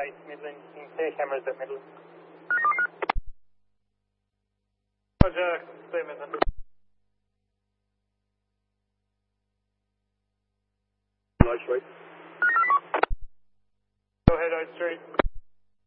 base Midland, clear cameras at Midland. Roger, clear Midland. Oak Street. Go ahead, Oak Street.